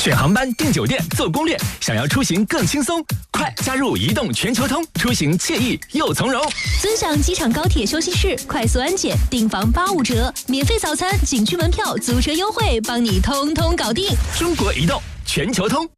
选航班、订酒店、做攻略，想要出行更轻松，快加入移动全球通，出行惬意又从容。 尊享机场高铁休息室，快速安检，订房85折，免费早餐、景区门票、租车优惠，帮你通通搞定。 中国移动全球通。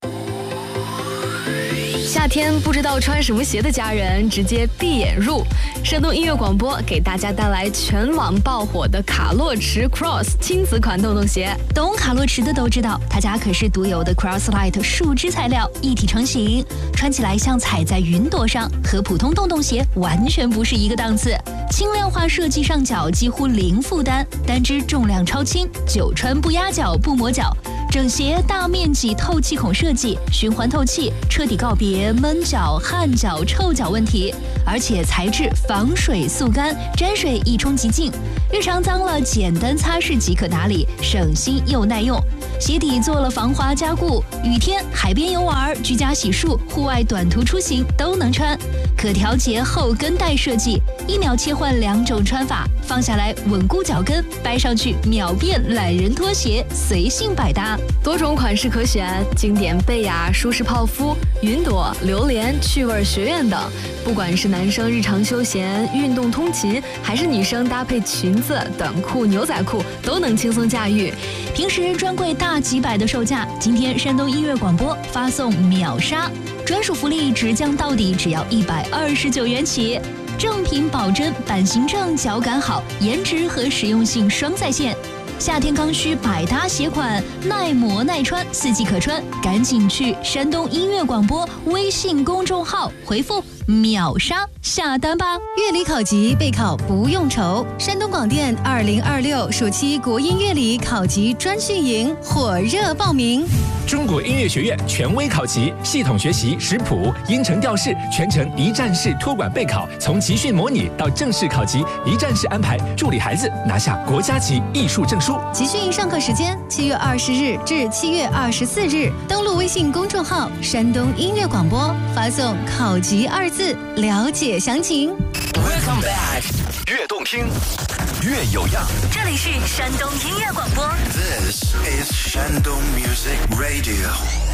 夏天不知道穿什么鞋的家人，直接闭眼入。山东音乐广播给大家带来全网爆火的卡洛驰 Cross 亲子款洞洞鞋。 懂卡洛驰的都知道，他家可是独有的 Crosslight 树脂材料，一体成型，穿起来像踩在云朵上，和普通洞洞鞋完全不是一个档次。轻量化设计上脚几乎零负担，单只重量超轻，久穿不压脚不磨脚。整鞋大面积透气孔设计，循环透气，彻底告别闷脚、汗脚、臭脚问题，而且材质防水速干，沾水一冲即净，日常脏了简单擦拭即可打理，省心又耐用。鞋底做了防滑加固，雨天、海边游玩、居家洗漱、户外短途出行都能穿。可调节后跟带设计，1秒切换2种穿法，放下来稳固脚跟，掰上去秒变懒人拖鞋，随性百搭。 多种款式可选，经典贝雅、舒适泡芙、云朵、榴莲、趣味学院等。不管是男生日常休闲、运动通勤，还是女生搭配裙子、短裤、牛仔裤，都能轻松驾驭。 平时专柜大几百的售价，今天山东音乐广播发送秒杀，专属福利直降到底，只要129元起。正品保真，版型正，脚感好，颜值和实用性双在线。夏天刚需百搭鞋款，耐磨耐穿，四季可穿，赶紧去山东音乐广播微信公众号回复秒杀下单吧！ 乐理考级备考不用愁，山东广电2026暑期国音乐理考级专训营火热报名。 中国音乐学院权威考级，系统学习识谱、音程调式，全程一站式托管备考，从集训模拟到正式考级，一站式安排，助力孩子拿下国家级艺术证书。 集训上课时间7月20日至7月24日，登录微信公众号山东音乐广播，发送考级2字了解详情。 Welcome back， 越动听越有样。 这里是山东音乐广播。 This is Shandong Music Radio.